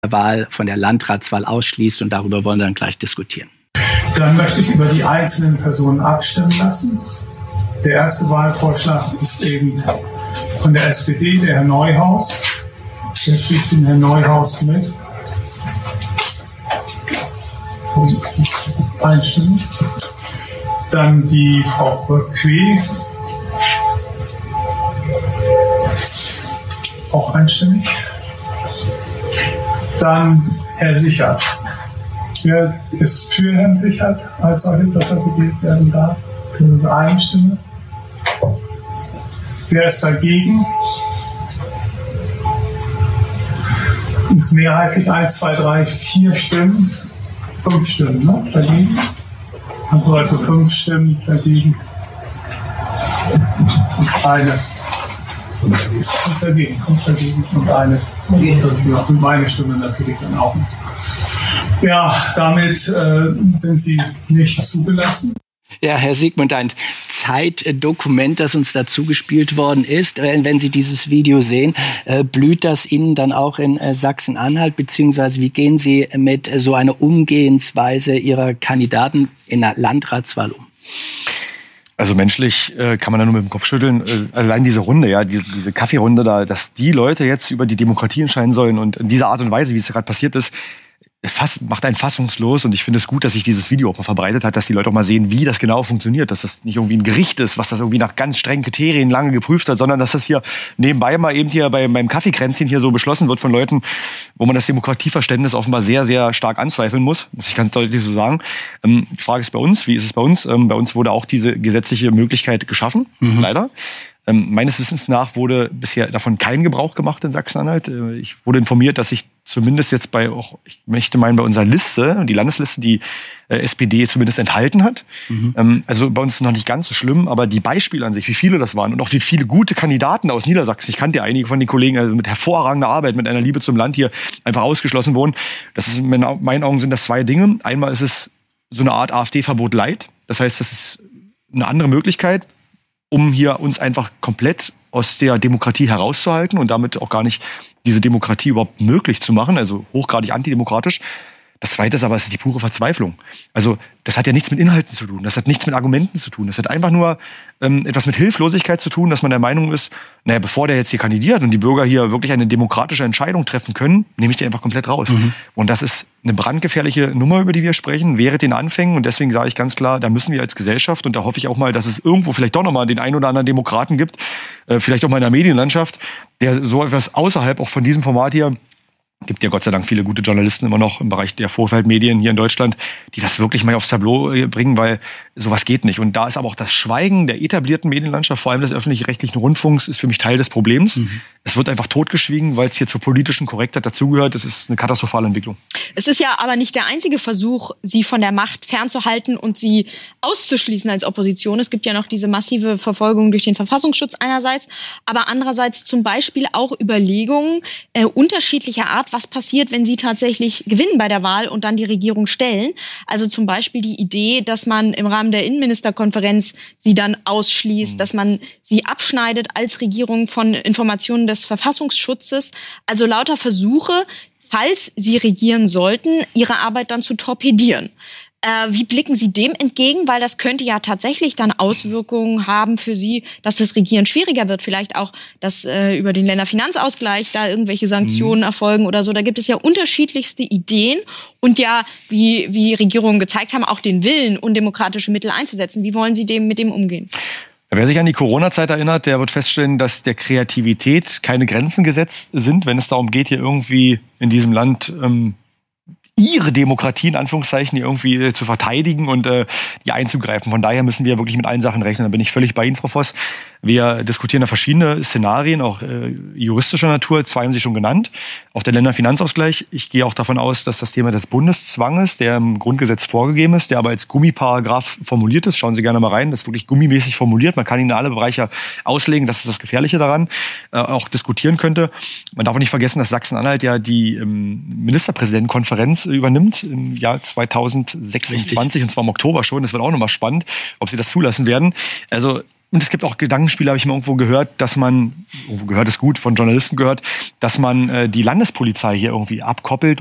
Wahl, von der Landratswahl ausschließt, und darüber wollen wir dann gleich diskutieren. Dann möchte ich über die einzelnen Personen abstimmen lassen. Der erste Wahlvorschlag ist eben von der SPD, der Herr Neuhaus. Der spricht den Herrn Neuhaus mit. Einstimmig. Dann die Frau Böckweh. Auch einstimmig. Dann Herr Sichert. Wer ist für Herrn Sichert als solches, dass er gewählt werden darf? Das ist eine Stimme. Wer ist dagegen? Das ist mehrheitlich 1, 2, 3, 4 Stimmen. 5 Stimmen, ne? Dagegen. Also Leute 5 Stimmen dagegen. Und eine. Und dagegen. Und eine. Und meine Stimme natürlich dann auch. Ja, damit sind sie nicht zugelassen. Ja, Herr Sigmund, ein Zeitdokument, das uns dazu gespielt worden ist. Wenn Sie dieses Video sehen, blüht das Ihnen dann auch in Sachsen-Anhalt, beziehungsweise wie gehen Sie mit so einer Umgehensweise Ihrer Kandidaten in der Landratswahl um? Also menschlich kann man da nur mit dem Kopf schütteln. Allein diese Runde, ja, diese Kaffeerunde da, dass die Leute jetzt über die Demokratie entscheiden sollen und in dieser Art und Weise, wie es gerade passiert ist, macht einen fassungslos, und ich finde es gut, dass sich dieses Video auch mal verbreitet hat, dass die Leute auch mal sehen, wie das genau funktioniert, dass das nicht irgendwie ein Gericht ist, was das irgendwie nach ganz strengen Kriterien lange geprüft hat, sondern dass das hier nebenbei mal eben hier beim Kaffeekränzchen hier so beschlossen wird von Leuten, wo man das Demokratieverständnis offenbar sehr, sehr stark anzweifeln muss ich ganz deutlich so sagen. Die Frage ist bei uns, wie ist es bei uns? Bei uns wurde auch diese gesetzliche Möglichkeit geschaffen, leider. Meines Wissens nach wurde bisher davon kein Gebrauch gemacht in Sachsen-Anhalt. Ich wurde informiert, dass sich zumindest jetzt bei unserer Liste, die Landesliste, die SPD zumindest enthalten hat. Also bei uns ist es noch nicht ganz so schlimm, aber die Beispiele an sich, wie viele das waren und auch wie viele gute Kandidaten aus Niedersachsen, ich kannte ja einige von den Kollegen, also mit hervorragender Arbeit, mit einer Liebe zum Land hier einfach ausgeschlossen wurden. Das ist, in meinen Augen sind das 2 Dinge. Einmal ist es so eine Art AfD-Verbot light. Das heißt, das ist eine andere Möglichkeit, um hier uns einfach komplett aus der Demokratie herauszuhalten und damit auch gar nicht diese Demokratie überhaupt möglich zu machen, also hochgradig antidemokratisch. Das Zweite ist aber, es ist die pure Verzweiflung. Also das hat ja nichts mit Inhalten zu tun, das hat nichts mit Argumenten zu tun, das hat einfach nur etwas mit Hilflosigkeit zu tun, dass man der Meinung ist, naja, bevor der jetzt hier kandidiert und die Bürger hier wirklich eine demokratische Entscheidung treffen können, nehme ich die einfach komplett raus. Und das ist eine brandgefährliche Nummer, über die wir sprechen, während den Anfängen. Und deswegen sage ich ganz klar, da müssen wir als Gesellschaft, und da hoffe ich auch mal, dass es irgendwo vielleicht doch nochmal den einen oder anderen Demokraten gibt, vielleicht auch mal in der Medienlandschaft, der so etwas außerhalb auch von diesem Format hier, gibt ja Gott sei Dank viele gute Journalisten immer noch im Bereich der Vorfeldmedien hier in Deutschland, die das wirklich mal aufs Tableau bringen, weil sowas geht nicht. Und da ist aber auch das Schweigen der etablierten Medienlandschaft, vor allem des öffentlich-rechtlichen Rundfunks, ist für mich Teil des Problems. Es wird einfach totgeschwiegen, weil es hier zur politischen Korrektheit dazugehört. Das ist eine katastrophale Entwicklung. Es ist ja aber nicht der einzige Versuch, sie von der Macht fernzuhalten und sie auszuschließen als Opposition. Es gibt ja noch diese massive Verfolgung durch den Verfassungsschutz einerseits, aber andererseits zum Beispiel auch Überlegungen unterschiedlicher Art, was passiert, wenn sie tatsächlich gewinnen bei der Wahl und dann die Regierung stellen. Also zum Beispiel die Idee, dass man im Rahmen der Innenministerkonferenz sie dann ausschließt, dass man sie abschneidet als Regierung von Informationen des Verfassungsschutzes. Also lauter Versuche, falls sie regieren sollten, ihre Arbeit dann zu torpedieren. Wie blicken Sie dem entgegen? Weil das könnte ja tatsächlich dann Auswirkungen haben für Sie, dass das Regieren schwieriger wird. Vielleicht auch, dass über den Länderfinanzausgleich da irgendwelche Sanktionen erfolgen oder so. Da gibt es ja unterschiedlichste Ideen und ja, wie Regierungen gezeigt haben, auch den Willen, undemokratische Mittel einzusetzen. Wie wollen Sie mit dem umgehen? Wer sich an die Corona-Zeit erinnert, der wird feststellen, dass der Kreativität keine Grenzen gesetzt sind, wenn es darum geht, hier irgendwie in diesem Land ihre Demokratie in Anführungszeichen irgendwie zu verteidigen und die einzugreifen. Von daher müssen wir wirklich mit allen Sachen rechnen. Da bin ich völlig bei Ihnen, Frau Voss. Wir diskutieren da verschiedene Szenarien, auch juristischer Natur. 2 haben Sie schon genannt. Auch der Länderfinanzausgleich. Ich gehe auch davon aus, dass das Thema des Bundeszwanges, der im Grundgesetz vorgegeben ist, der aber als Gummiparagraph formuliert ist. Schauen Sie gerne mal rein. Das ist wirklich gummimäßig formuliert. Man kann ihn in alle Bereiche auslegen. Das ist das Gefährliche daran. Auch diskutieren könnte. Man darf auch nicht vergessen, dass Sachsen-Anhalt ja die Ministerpräsidentenkonferenz übernimmt im Jahr 2026. Richtig. Und zwar im Oktober schon. Das wird auch nochmal spannend, ob Sie das zulassen werden. Also Und es gibt auch Gedankenspiele, habe ich mal irgendwo gehört, ist gut, von Journalisten gehört, dass man die Landespolizei hier irgendwie abkoppelt